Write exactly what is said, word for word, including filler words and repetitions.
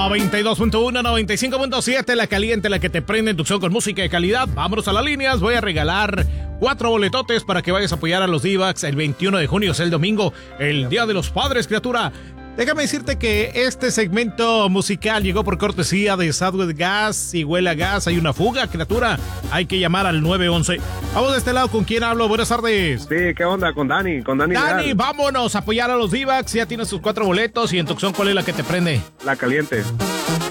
noventa y dos punto uno, noventa y cinco punto siete, la caliente, la que te prende en Tucson con música de calidad. Vámonos a las líneas. Voy a regalar cuatro boletotes para que vayas a apoyar a los D-Backs el veintiuno de junio, es el domingo, el Día de los Padres, criatura. Déjame decirte que este segmento musical llegó por cortesía de Southwest Gas. Si huele a gas, hay una fuga, criatura. Hay que llamar al nueve once. Vamos de este lado, ¿con quién hablo? Buenas tardes. Sí, ¿qué onda? Con Dani, con Dani. Dani, Real. vámonos a apoyar a los D-Backs. Ya tienes sus cuatro boletos. Y en Tucson, ¿cuál es la que te prende? La caliente.